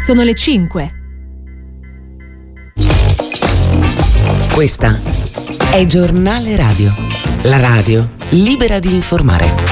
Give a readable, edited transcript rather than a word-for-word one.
Sono le 5. Questa è Giornale Radio, la radio libera di informare.